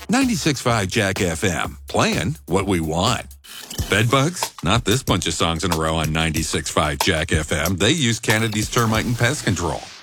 96.5 Jack FM, playing what we want. Bedbugs? Not this bunch of songs in a row on 96.5 Jack FM. They use Kennedy's Termite and Pest Control.